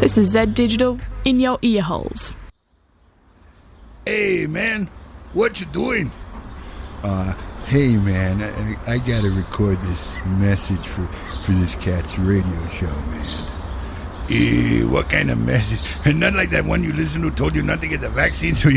This is Zed Digital in your ear holes. Hey, man, what you doing? Hey, man, I gotta record this message for this cat's radio show, man. What kind of message? Not like that one you listened to told you not to get the vaccine, so